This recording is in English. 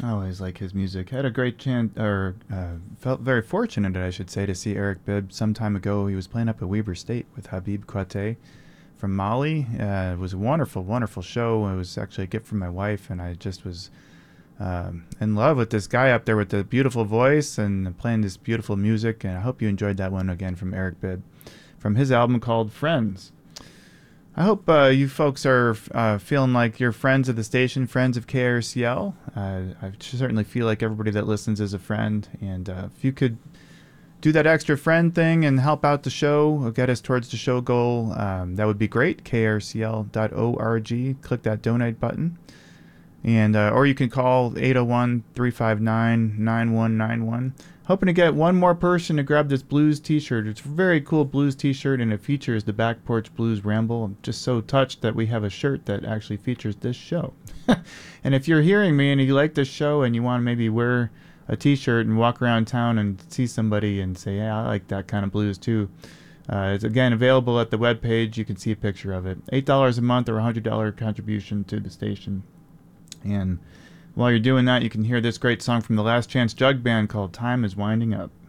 I always like his music. Had a great chance, or felt very fortunate, I should say, to see Eric Bibb some time ago. He was playing up at Weber State with Habib Kwate from Mali. It was a wonderful, wonderful show. It was actually a gift from my wife, and I just was in love with this guy up there with the beautiful voice and playing this beautiful music. And I hope you enjoyed that one again from Eric Bibb from his album called Friends. I hope you folks are feeling like you're friends of the station, friends of KRCL. I certainly feel like everybody that listens is a friend. And if you could do that extra friend thing and help out the show or get us towards the show goal, that would be great. krcl.org. Click that donate button. And or you can call 801-359-9191. Hoping to get one more person to grab this blues t-shirt. It's a very cool blues t-shirt, and it features the Back Porch Blues Ramble. I'm just so touched that we have a shirt that actually features this show. And if you're hearing me and you like this show and you want to maybe wear a t-shirt and walk around town and see somebody and say, yeah, I like that kind of blues too, it's again available at the webpage. You can see a picture of it. $8 a month or $100 contribution to the station. And while you're doing that, you can hear this great song from the Last Chance Jug Band called Time is Winding Up.